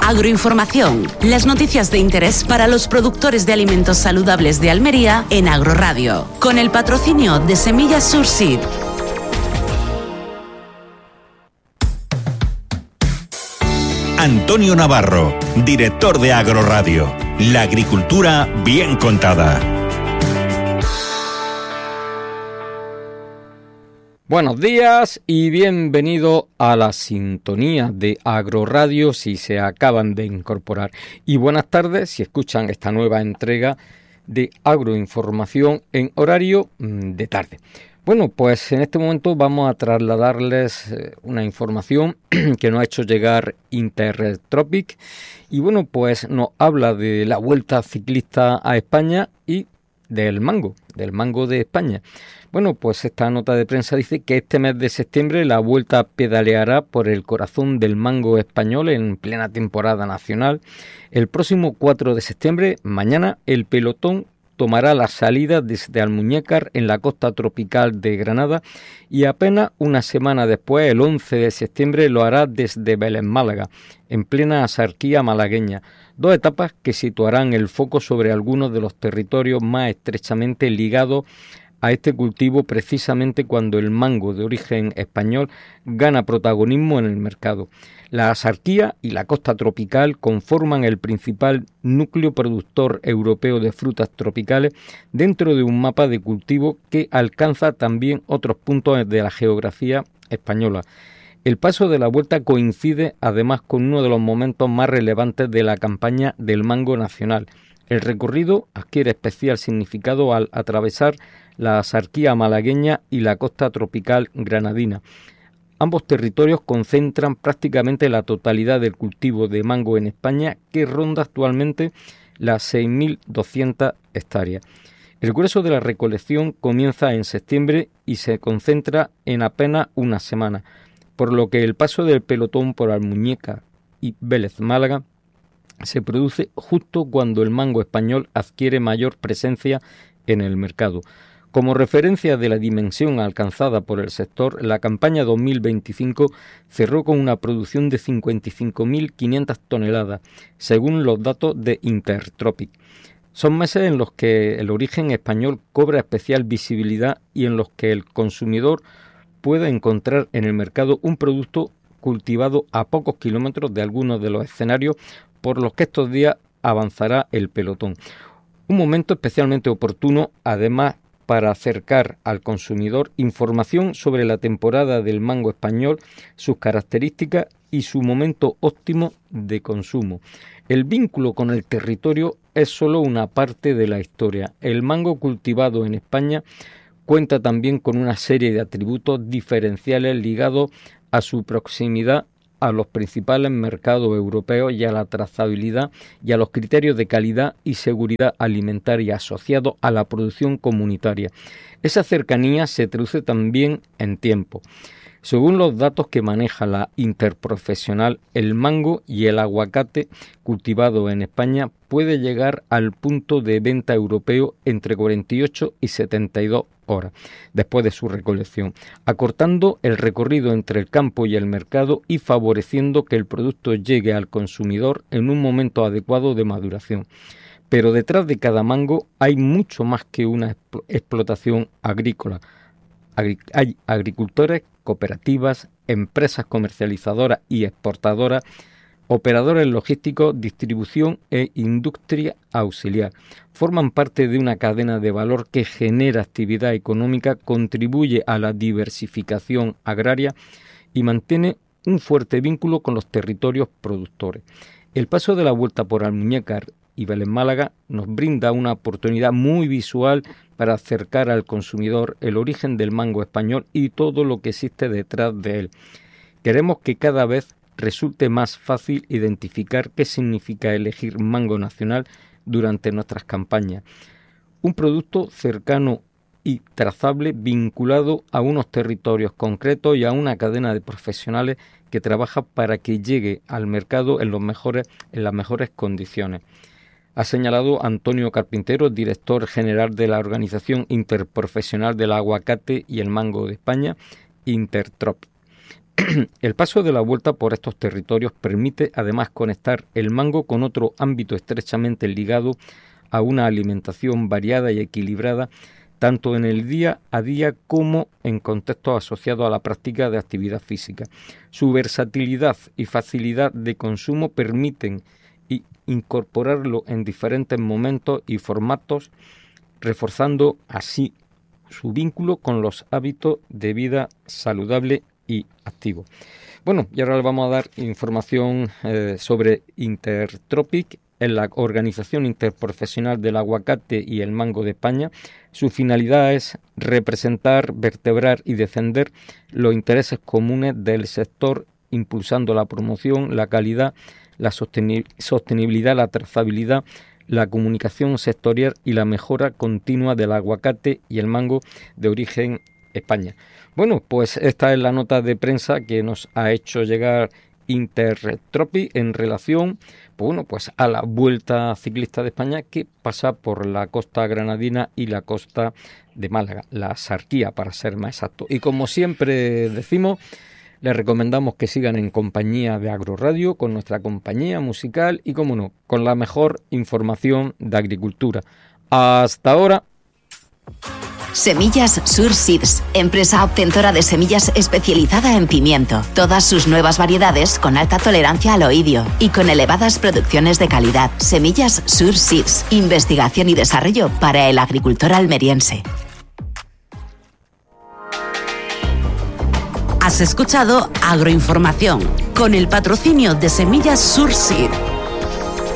Agroinformación, las noticias de interés para los productores de alimentos saludables de Almería en Agroradio, con el patrocinio de Semillas Surseed. Antonio Navarro, director de Agroradio. La agricultura bien contada. Buenos días y bienvenido a la sintonía de Agroradio si se acaban de incorporar. Y buenas tardes si escuchan esta nueva entrega de Agroinformación en horario de tarde. Bueno, pues en este momento vamos a trasladarles una información que nos ha hecho llegar Intertropic y bueno, pues nos habla de la Vuelta Ciclista a España y del mango de España. Bueno, pues esta nota de prensa dice que este mes de septiembre la Vuelta pedaleará por el corazón del mango español en plena temporada nacional. El próximo 4 de septiembre, mañana, el pelotón tomará la salida desde Almuñécar en la costa tropical de Granada y apenas una semana después, el 11 de septiembre, lo hará desde Vélez Málaga, en plena axarquía malagueña. Dos etapas que situarán el foco sobre algunos de los territorios más estrechamente ligados a este cultivo precisamente cuando el mango de origen español gana protagonismo en el mercado. La axarquía y la costa tropical conforman el principal núcleo productor europeo de frutas tropicales dentro de un mapa de cultivo que alcanza también otros puntos de la geografía española. El paso de la Vuelta coincide además con uno de los momentos más relevantes de la campaña del mango nacional. El recorrido adquiere especial significado al atravesar la axarquía malagueña y la costa tropical granadina. Ambos territorios concentran prácticamente la totalidad del cultivo de mango en España, que ronda actualmente las 6.200 hectáreas. El grueso de la recolección comienza en septiembre y se concentra en apenas una semana, por lo que el paso del pelotón por Almuñécar y Vélez Málaga se produce justo cuando el mango español adquiere mayor presencia en el mercado. Como referencia de la dimensión alcanzada por el sector, la campaña 2025 cerró con una producción de 55.500 toneladas, según los datos de Intertropic. Son meses en los que el origen español cobra especial visibilidad y en los que el consumidor puede encontrar en el mercado un producto cultivado a pocos kilómetros de algunos de los escenarios por los que estos días avanzará el pelotón. Un momento especialmente oportuno, además, para acercar al consumidor información sobre la temporada del mango español, sus características y su momento óptimo de consumo. El vínculo con el territorio es solo una parte de la historia. El mango cultivado en España cuenta también con una serie de atributos diferenciales ligados a su proximidad a los principales mercados europeos y a la trazabilidad y a los criterios de calidad y seguridad alimentaria asociados a la producción comunitaria. Esa cercanía se traduce también en tiempo. Según los datos que maneja la Interprofesional, el mango y el aguacate cultivado en España puede llegar al punto de venta europeo entre 48 y 72 horas después de su recolección, acortando el recorrido entre el campo y el mercado y favoreciendo que el producto llegue al consumidor en un momento adecuado de maduración. Pero detrás de cada mango hay mucho más que una explotación agrícola. Hay agricultores, cooperativas, empresas comercializadoras y exportadoras, operadores logísticos, distribución e industria auxiliar. Forman parte de una cadena de valor que genera actividad económica, contribuye a la diversificación agraria y mantiene un fuerte vínculo con los territorios productores. El paso de la Vuelta por Almuñécar y Vélez Málaga nos brinda una oportunidad muy visual para acercar al consumidor el origen del mango español y todo lo que existe detrás de él. Queremos que cada vez resulte más fácil identificar qué significa elegir mango nacional durante nuestras campañas. Un producto cercano y trazable vinculado a unos territorios concretos y a una cadena de profesionales que trabaja para que llegue al mercado en las mejores condiciones. Ha señalado Antonio Carpintero, director general de la Organización Interprofesional del Aguacate y el Mango de España, Intertrop. El paso de la Vuelta por estos territorios permite además conectar el mango con otro ámbito estrechamente ligado a una alimentación variada y equilibrada, tanto en el día a día como en contextos asociados a la práctica de actividad física. Su versatilidad y facilidad de consumo permiten incorporarlo en diferentes momentos y formatos, reforzando así su vínculo con los hábitos de vida saludable y activo. Bueno, y ahora le vamos a dar información sobre Intertropic. En la Organización Interprofesional del Aguacate y el Mango de España, su finalidad es representar, vertebrar y defender los intereses comunes del sector, impulsando la promoción, la calidad, la sostenibilidad, la trazabilidad, la comunicación sectorial y la mejora continua del aguacate y el mango de origen España. Bueno, pues esta es la nota de prensa que nos ha hecho llegar Intertropic en relación, pues a la Vuelta Ciclista de España, que pasa por la costa granadina y la costa de Málaga, la Sarquía para ser más exacto. Y como siempre decimos, les recomendamos que sigan en compañía de Agroradio, con nuestra compañía musical y, como no, con la mejor información de agricultura. Hasta ahora. Semillas Sur Seeds, empresa obtentora de semillas especializada en pimiento. Todas sus nuevas variedades con alta tolerancia al oidio y con elevadas producciones de calidad. Semillas Sur Seeds, investigación y desarrollo para el agricultor almeriense. Has escuchado Agroinformación con el patrocinio de Semillas Sur Seeds.